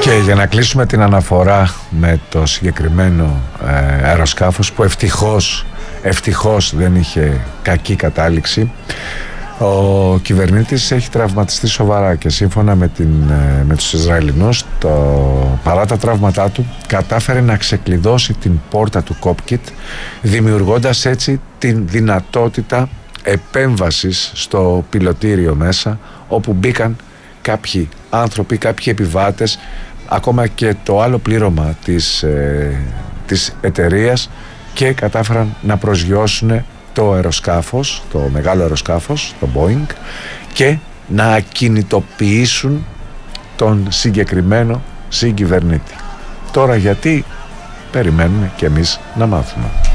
Και για να κλείσουμε την αναφορά με το συγκεκριμένο αεροσκάφος που ευτυχώς δεν είχε κακή κατάληξη, ο κυβερνήτης έχει τραυματιστεί σοβαρά και σύμφωνα με τους Ισραηλινούς, παρά τα τραύματά του, κατάφερε να ξεκλειδώσει την πόρτα του cockpit, δημιουργώντας έτσι την δυνατότητα επέμβασης στο πιλωτήριο μέσα, όπου μπήκαν κάποιοι άνθρωποι, κάποιοι επιβάτες, ακόμα και το άλλο πλήρωμα της εταιρείας, και κατάφεραν να προσγειώσουν το αεροσκάφος, το μεγάλο αεροσκάφος, το Boeing, και να ακινητοποιήσουν τον συγκεκριμένο συγκυβερνήτη. Τώρα γιατί, περιμένουμε και εμείς να μάθουμε.